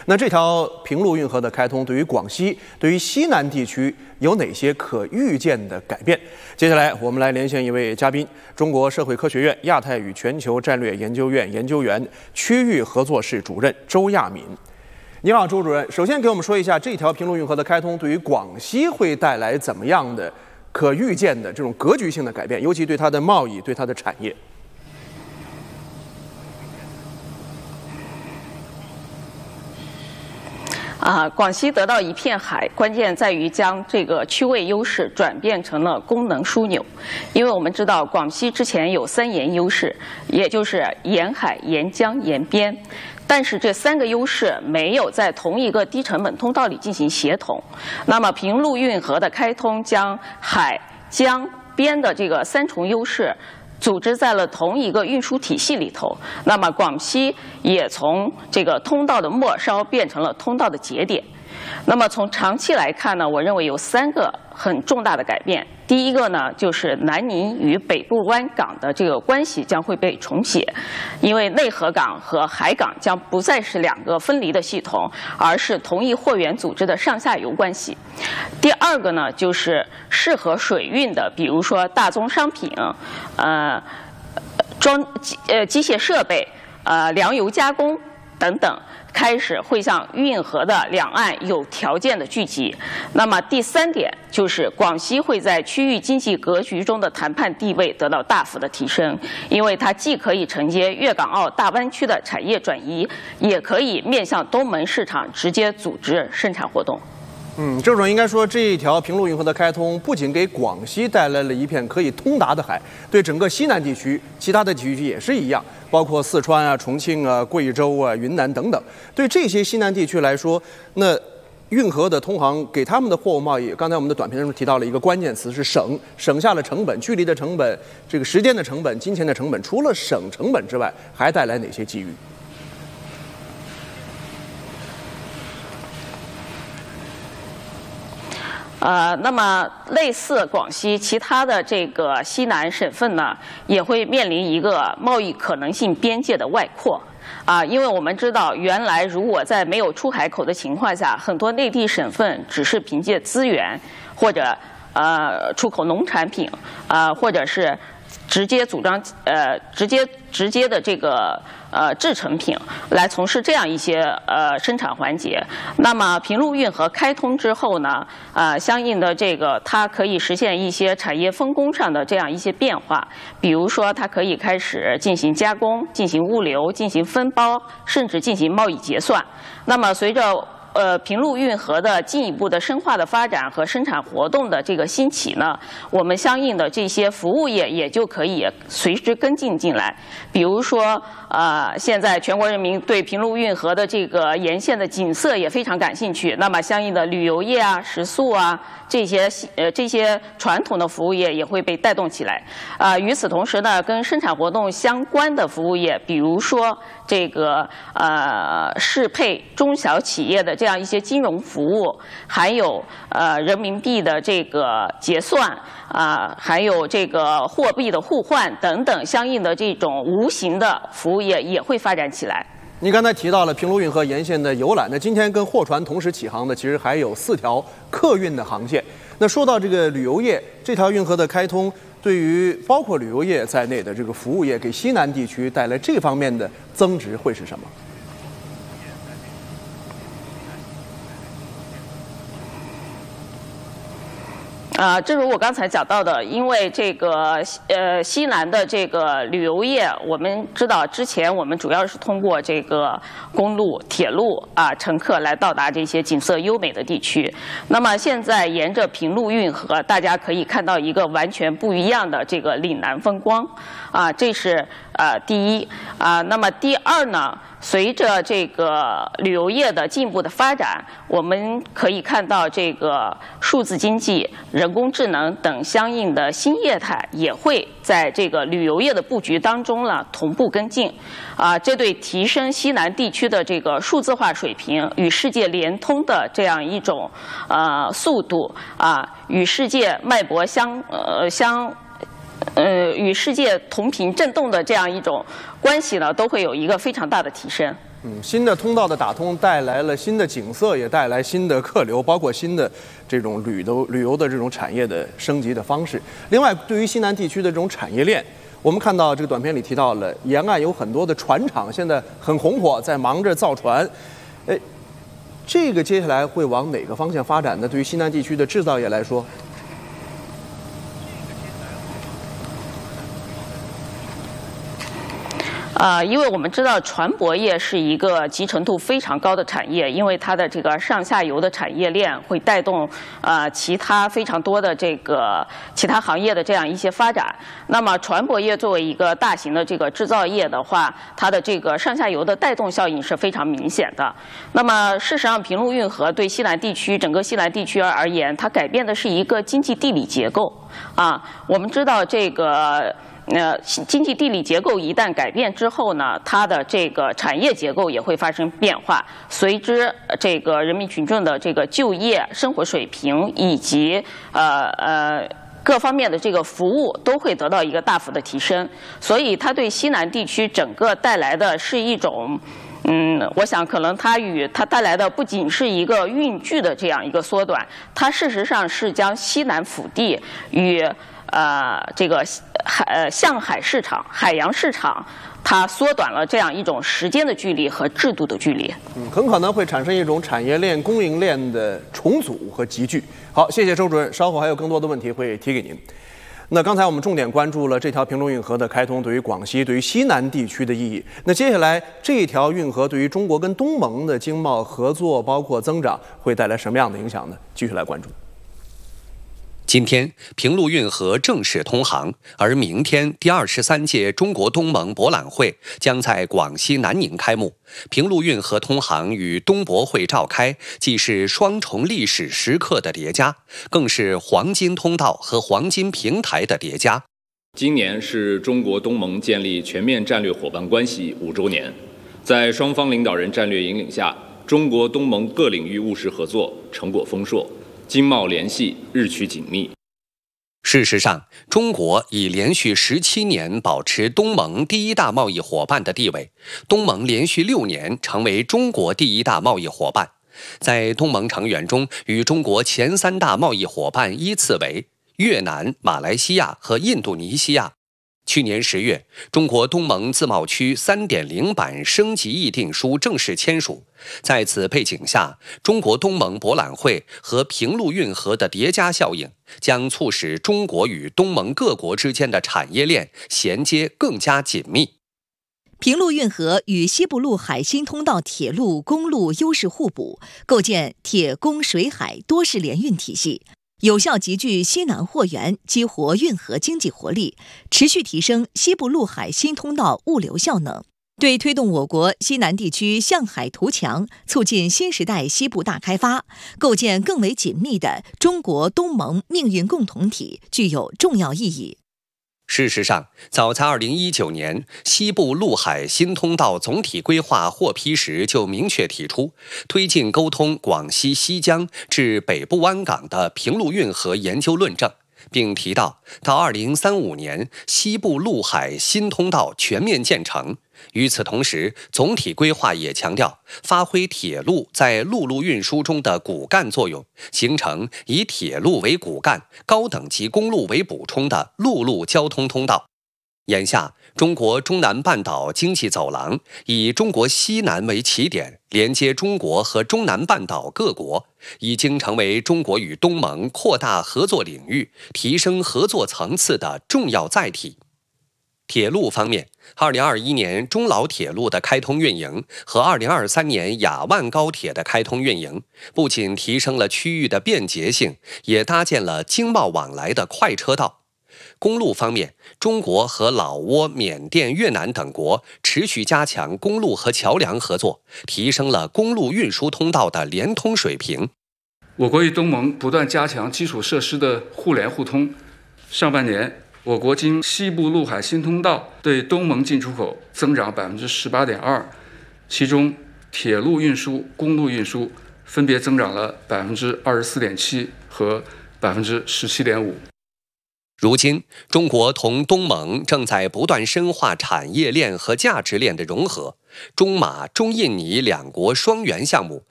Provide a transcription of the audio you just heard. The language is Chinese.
那这条平陆运河的开通，对于广西、对于西南地区有哪些可预见的改变？接下来我们来连线一位嘉宾，中国社会科学院亚太与全球战略研究院研究员、区域合作室主任周亚敏。你好，周主任。首先给我们说一下这条平陆运河的开通对于广西会带来怎么样的可预见的这种格局性的改变，尤其对它的贸易、对它的产业。 广西得到一片海，关键在于将这个区位优势转变成了功能枢纽。因为我们知道，广西之前有3沿优势，也就是沿海、沿江、沿边。但是这3个优势没有在同一个低成本通道里进行协同。那么平陆运河的开通，将海、江、边的这个3重优势组织在了同一个运输体系里头，那么广西也从这个通道的末梢变成了通道的节点。那么从长期来看呢，我认为有3个很重大的改变。第一个呢，就是南宁与北部湾港的这个关系将会被重写，因为内河港和海港将不再是2个分离的系统，而是同一货源组织的上下游关系。第二个呢，就是适合水运的，比如说大宗商品、机械设备、粮油加工等等，开始会向运河的两岸有条件的聚集。那么第3点就是广西会在区域经济格局中的谈判地位得到大幅的提升，因为它既可以承接粤港澳大湾区的产业转移，也可以面向东盟市场直接组织生产活动。 周主任应该说，这一条平陆运河的开通不仅给广西带来了一片可以通达的海，对整个西南地区、其他的地区也是一样，包括四川啊、重庆啊、贵州啊、云南等等。对这些西南地区来说，那运河的通航给他们的货物贸易，刚才我们的短片中提到了一个关键词是省下了成本、距离的成本、这个时间的成本、金钱的成本。除了省成本之外，还带来哪些机遇？ 那么类似广西，其他的这个西南省份呢，也会面临一个贸易可能性边界的外扩。因为我们知道，原来如果在没有出海口的情况下，很多内地省份只是凭借资源或者出口农产品或者是直接组装直接的这个制成品来从事这样一些生产环节。那么平陆运河开通之后呢，相应的这个它可以实现一些产业分工上的这样一些变化，比如说它可以开始进行加工、进行物流、进行分包，甚至进行贸易结算。那么随着平陆运河的进一步的深化的发展和生产活动的这个兴起呢，我们相应的这些服务业也就可以随之跟进进来。比如说，现在全国人民对平陆运河的这个沿线的景色也非常感兴趣，那么相应的旅游业啊、食宿啊这些传统的服务业也会被带动起来。与此同时呢，跟生产活动相关的服务业，比如说这个适配中小企业的这样一些金融服务，还有人民币的这个结算还有这个货币的互换等等相应的这种无形的服务业也会发展起来。 你刚才提到了平陆运河沿线的游览，那今天跟货船同时起航的，其实还有4条客运的航线。那说到这个旅游业，这条运河的开通，对于包括旅游业在内的这个服务业，给西南地区带来这方面的增值会是什么？ 正如我刚才讲到的，因为这个西南的这个旅游业，我们知道之前我们主要是通过这个公路、铁路乘客来到达这些景色优美的地区。那么现在沿着平陆运河，大家可以看到一个完全不一样的这个岭南风光这是第一那么第二呢？随着这个旅游业的进一步的发展，我们可以看到这个数字经济、人工智能等相应的新业态也会在这个旅游业的布局当中呢同步跟进。这对提升西南地区的这个数字化水平与世界联通的这样一种速度与世界脉搏与世界同频振动的这样一种关系呢，都会有一个非常大的提升。 新的通道的打通带来了新的景色，也带来新的客流，包括新的这种旅游的这种产业的升级的方式。另外，对于西南地区的这种产业链，我们看到这个短片里提到了沿岸有很多的船厂，现在很红火，在忙着造船。这个接下来会往哪个方向发展呢？对于西南地区的制造业来说？ 因为我们知道船舶业是一个集成度非常高的产业，因为它的这个上下游的产业链会带动其他非常多的这个其他行业的这样一些发展。那么船舶业作为一个大型的这个制造业的话，它的这个上下游的带动效应是非常明显的。那么事实上，平陆运河对西南地区整个西南地区而言，它改变的是一个经济地理结构我们知道这个。经济地理结构一旦改变之后呢，它的这个产业结构也会发生变化，随之这个人民群众的这个就业、生活水平以及各方面的这个服务都会得到一个大幅的提升，所以它对西南地区整个带来的是一种。我想可能它带来的不仅是一个运距的这样一个缩短，它事实上是将西南腹地与这个向海市场、海洋市场，它缩短了这样一种时间的距离和制度的距离。 很可能会产生一种产业链、供应链的重组和集聚。好，谢谢周主任，稍后还有更多的问题会提给您。那刚才我们重点关注了这条平陆运河的开通对于广西、对于西南地区的意义。那接下来这条运河对于中国跟东盟的经贸合作，包括增长，会带来什么样的影响呢？继续来关注。 今天，平陆运河正式通航，而明天第23届中国东盟博览会将在广西南宁开幕。平陆运河通航与东博会召开，既是双重历史时刻的叠加，更是黄金通道和黄金平台的叠加。 今年是中国东盟建立全面战略伙伴关系5周年，在双方领导人战略引领下，中国东盟各领域务实合作成果丰硕。经贸联系日趋紧密。 事实上，中国已连续17年保持东盟第一大贸易伙伴的地位，东盟连续6年成为中国第一大贸易伙伴。在东盟成员中，与中国前3大贸易伙伴依次为越南、马来西亚和印度尼西亚。去年10月，中国东盟自贸区3.0版升级议定书正式签署。在此背景下，中国东盟博览会和平陆运河的叠加效应，将促使中国与东盟各国之间的产业链衔接更加紧密。 平陆运河与西部陆海新通道铁路、公路优势互补，构建铁公水海多式联运体系，有效集聚西南货源，激活运河经济活力，持续提升西部陆海新通道物流效能，对推动我国西南地区向海图强，促进新时代西部大开发，构建更为紧密的中国东盟命运共同体具有重要意义。 事实上，早在2019年，西部陆海新通道总体规划获批时就明确提出，推进沟通广西西江至北部湾港的平陆运河研究论证，并提到2035年西部陆海新通道全面建成。与此同时，总体规划也强调发挥铁路在陆路运输中的骨干作用，形成以铁路为骨干、高等级公路为补充的陆路交通通道。眼下，中国中南半岛经济走廊以中国西南为起点，连接中国和中南半岛各国，已经成为中国与东盟扩大合作领域、提升合作层次的重要载体。铁路方面，2021年中老铁路的开通运营和2023年雅万高铁的开通运营，不仅提升了区域的便捷性，也搭建了经贸往来的快车道。公路方面，中国和老挝、缅甸、越南等国持续加强公路和桥梁合作，提升了公路运输通道的连通水平。 我国与东盟不断加强基础设施的互联互通。上半年，我国经西部陆海新通道对东盟进出口增长18.2%，其中铁路运输、公路运输分别增长了24.7%和17.5%。 如今，中国同东盟正在不断深化产业链和价值链的融合。中马、中印尼两国双元项目